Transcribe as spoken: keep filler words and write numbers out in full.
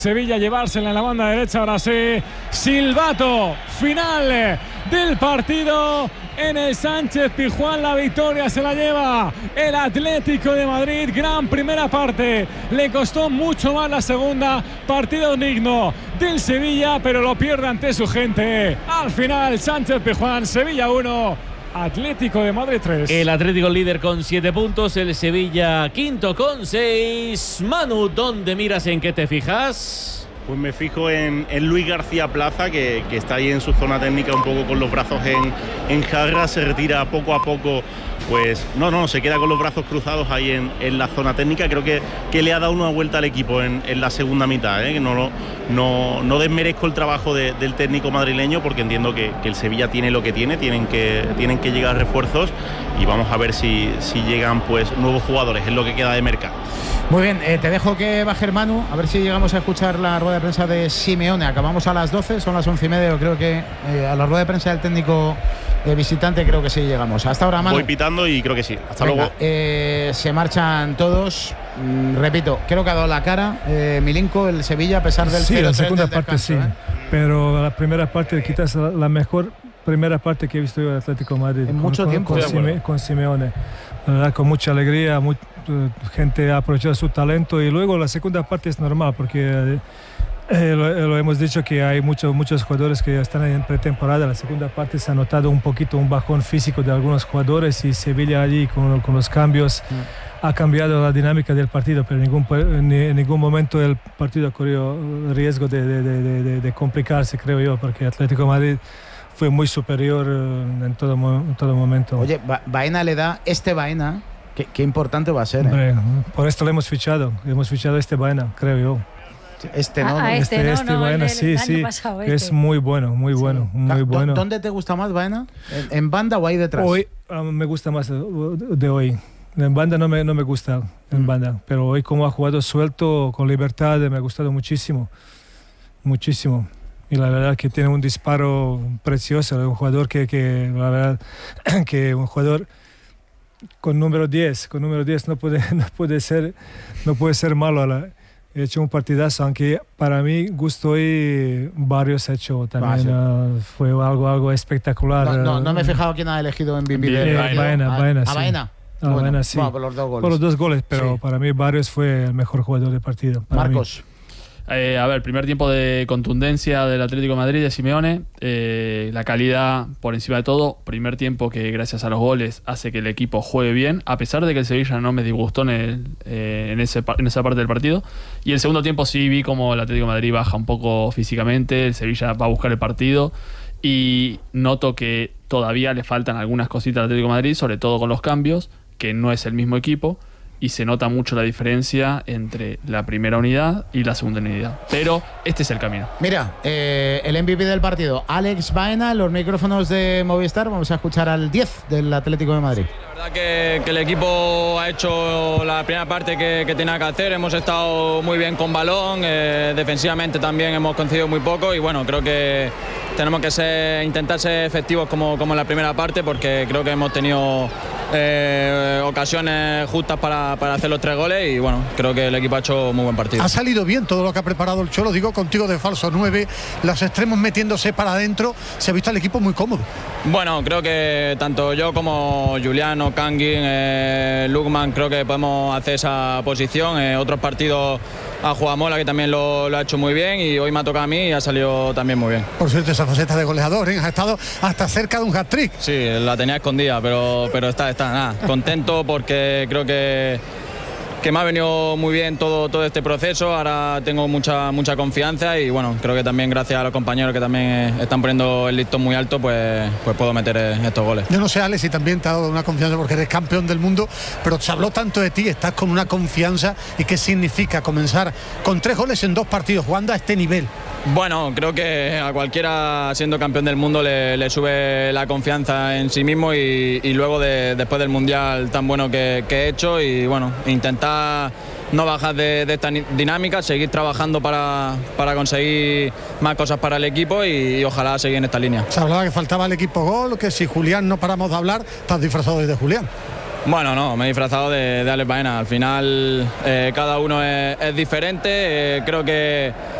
Sevilla llevársela en la banda derecha, ahora sí, silbato final del partido en el Sánchez Pizjuán. La victoria se la lleva el Atlético de Madrid. Gran primera parte, le costó mucho más la segunda. Partido digno del Sevilla, pero lo pierde ante su gente. Al final, Sánchez Pizjuán, Sevilla uno, Atlético de Madrid tres. El Atlético líder con siete puntos, el Sevilla quinto con seis. Manu, ¿dónde miras, en qué te fijas? Pues me fijo en, en Luis García Plaza, que, que está ahí en su zona técnica un poco con los brazos en, en jarra, se retira poco a poco. Pues no, no, se queda con los brazos cruzados ahí en, en la zona técnica. Creo que, que le ha dado una vuelta al equipo en, en la segunda mitad, ¿eh? No, no, no desmerezco el trabajo de, del técnico madrileño, porque entiendo que, que el Sevilla tiene lo que tiene, tienen que, tienen que llegar refuerzos y vamos a ver si, si llegan pues nuevos jugadores, es lo que queda de mercado. Muy bien, eh, te dejo que baje Manu, a ver si llegamos a escuchar la rueda de prensa de Simeone. Acabamos a las doce, son las once y media, creo que eh, a la rueda de prensa del técnico eh, visitante creo que sí llegamos. Hasta ahora, Manu. Voy pitando y creo que sí. Hasta Venga, luego. Eh, se marchan todos. Mm, repito, creo que ha dado la cara eh, Milinko, el Sevilla, a pesar del sí, cero tres. Sí, la segunda del parte descanso, sí, ¿eh? pero la primera parte quizás la, la mejor primera parte que he visto yo del Atlético de Madrid. En con, mucho con, tiempo. Con, Sime, con Simeone. La verdad, con mucha alegría, muy, gente ha aprovechado su talento, y luego la segunda parte es normal porque eh, lo, lo hemos dicho que hay muchos muchos jugadores que están en pretemporada. La segunda parte se ha notado un poquito un bajón físico de algunos jugadores, y Sevilla allí con, con los cambios mm. ha cambiado la dinámica del partido, pero en ningún, en ningún momento el partido ha corrido riesgo de, de, de, de, de complicarse, creo yo, porque Atlético de Madrid fue muy superior en todo, en todo momento. Oye, ba Baena le da este Baena, qué, qué importante va a ser. Hombre, ¿eh? Por esto lo hemos fichado, hemos fichado este Baena, creo yo. Este no, ah, no. este, este, no, este no, Baena, el sí, sí, pasado, este. Es muy bueno, muy sí. bueno, muy bueno. ¿Dónde te gusta más Baena? ¿En, en banda o ahí detrás? Hoy um, me gusta más de hoy. En banda no me, no me gusta, en mm. banda, pero hoy como ha jugado suelto, con libertad, me ha gustado muchísimo, muchísimo. Y la verdad que tiene un disparo precioso, un jugador que, que la verdad, que un jugador con número diez, con número diez no puede, no puede ser, no puede ser malo. La, he hecho un partidazo, aunque para mí gusto y Barrios ha hecho también, uh, fue algo, algo espectacular. No, no, no me he fijado quién ha elegido en M V P. Eh, Baena, Baena, sí. ¿A Baena? Ah, bueno, Baena, sí. bueno, por los dos goles. Por los dos goles, pero sí. para mí Barrios fue el mejor jugador del partido. Marcos. Mí. Eh, a ver, primer tiempo de contundencia del Atlético de Madrid, de Simeone, eh, la calidad por encima de todo. Primer tiempo que gracias a los goles hace que el equipo juegue bien, a pesar de que el Sevilla no me disgustó en, el, eh, en, ese, en esa parte del partido. Y el segundo tiempo sí vi como el Atlético de Madrid baja un poco físicamente, el Sevilla va a buscar el partido, y noto que todavía le faltan algunas cositas al Atlético de Madrid, sobre todo con los cambios, que no es el mismo equipo. Y se nota mucho la diferencia entre la primera unidad y la segunda unidad. Pero este es el camino. Mira, eh, el M V P del partido, Alex Baena, los micrófonos de Movistar. Vamos a escuchar al diez del Atlético de Madrid. La verdad que, que el equipo ha hecho la primera parte que, que tenía que hacer. Hemos estado muy bien con balón. Eh, defensivamente también hemos concedido muy poco. Y bueno, creo que tenemos que ser, intentar ser efectivos como, como en la primera parte, porque creo que hemos tenido eh, ocasiones justas para, para hacer los tres goles, y bueno, creo que el equipo ha hecho muy buen partido. Ha salido bien todo lo que ha preparado el Cholo, digo, contigo de falso nueve, los extremos metiéndose para adentro, se ha visto al equipo muy cómodo. Bueno, creo que tanto yo como Juliano, Kangin, eh, Lukman, creo que podemos hacer esa posición. Eh, otros partidos ha jugado Mola, que también lo, lo ha hecho muy bien, y hoy me ha tocado a mí y ha salido también muy bien. Por cierto, esa faceta de goleador, ¿eh? Ha estado hasta cerca de un hat-trick. Sí, la tenía escondida, pero, pero está, está, nada, contento porque creo que, que me ha venido muy bien todo, todo este proceso. Ahora tengo mucha, mucha confianza, y bueno, creo que también gracias a los compañeros que también están poniendo el listón muy alto, pues, pues puedo meter estos goles. Yo no sé, Alex, si también te ha dado una confianza porque eres campeón del mundo, pero se habló tanto de ti, estás con una confianza, y qué significa comenzar con tres goles en dos partidos jugando a este nivel. Bueno, creo que a cualquiera siendo campeón del mundo le, le sube la confianza en sí mismo, y, y luego de, después del mundial tan bueno que, que he hecho, y bueno, intentar no bajar de, de esta dinámica, seguir trabajando para, para conseguir más cosas para el equipo, y, y ojalá seguir en esta línea. Se hablaba que faltaba al equipo gol, que si Julián no paramos de hablar, estás disfrazado de Julián. Bueno, no, me he disfrazado de, de Alex Baena. Al final eh, cada uno es, es diferente. Eh, creo que